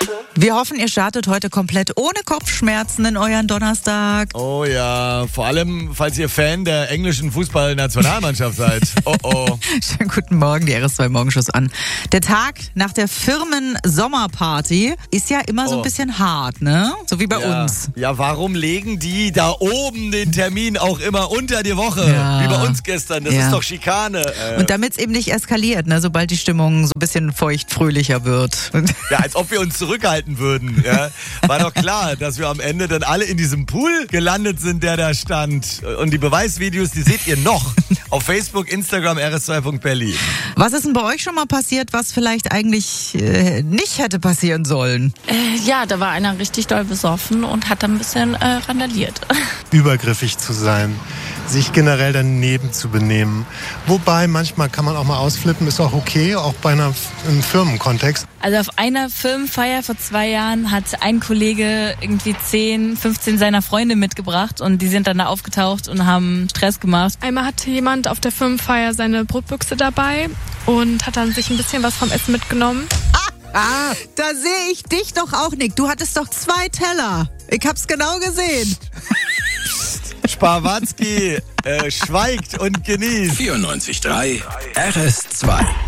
Wir hoffen, ihr startet heute komplett ohne Kopfschmerzen in euren Donnerstag. Oh ja, vor allem, falls ihr Fan der englischen Fußballnationalmannschaft seid. Oh. Schönen guten Morgen, die RS2 Morgenschuss an. Der Tag nach der Firmen-Sommerparty ist ja immer so ein bisschen hart, ne? So wie bei uns. Ja, warum legen die da oben den Termin auch immer unter die Woche? Ja. Wie bei uns gestern, das ist doch Schikane. Und damit es eben nicht eskaliert, ne? Sobald die Stimmung so ein bisschen feucht-fröhlicher wird. Ja, als ob wir uns zurückhalten würden. Ja. War doch klar, dass wir am Ende dann alle in diesem Pool gelandet sind, der da stand. Und die Beweisvideos, die seht ihr noch auf Facebook, Instagram, rs2.berlin. Was ist denn bei euch schon mal passiert, was vielleicht eigentlich nicht hätte passieren sollen? Ja, da war einer richtig doll besoffen und hat dann ein bisschen randaliert. Übergriffig zu sein, sich generell daneben zu benehmen. Wobei, manchmal kann man auch mal ausflippen, ist auch okay, auch bei einem Firmenkontext. Also auf einer Firmenfeier vor 2 Jahren hat ein Kollege irgendwie 10, 15 seiner Freunde mitgebracht und die sind dann da aufgetaucht und haben Stress gemacht. Einmal hatte jemand auf der Firmenfeier seine Brotbüchse dabei und hat dann sich ein bisschen was vom Essen mitgenommen. Da sehe ich dich doch auch, Nick. Du hattest doch 2 Teller. Ich hab's genau gesehen. Spawatzki schweigt und genießt. 94.3 RS2